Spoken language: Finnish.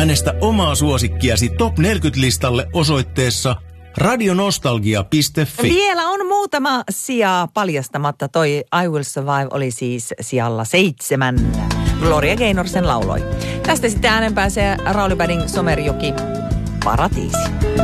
Äänestä omaa suosikkiasi Top 40-listalle osoitteessa radionostalgia.fi. Vielä on muutama sija paljastamatta. Toi I Will Survive oli siis sijalla 7. Gloria Gaynor sen lauloi. Tästä sitten äänen pääsee Rauli Badin Somerjoki, Paratiisi.